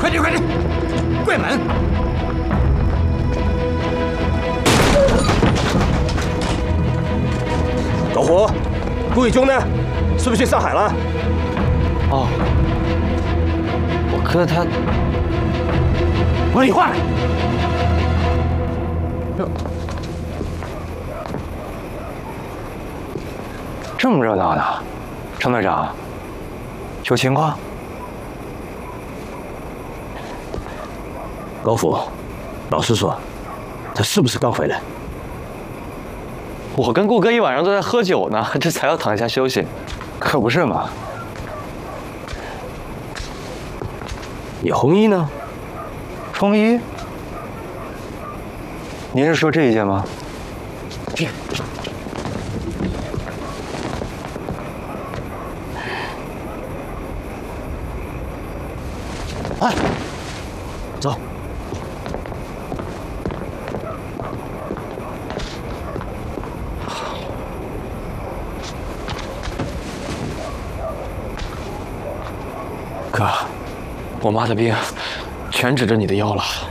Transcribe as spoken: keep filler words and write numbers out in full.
快点快点，关门！ 老胡，顾以中呢？是不是去上海了？ 哦，我哥他…… 王李焕。 这么热闹呢，程队长，有情况？ 高副，老实说，他是不是刚回来？ 我跟顾哥一晚上都在喝酒呢，这才要躺下休息，可不是嘛？ 你红衣呢？ 红衣？您是说这一件吗？ 这。 哎，走。 哥，我妈的病全指着你的腰了。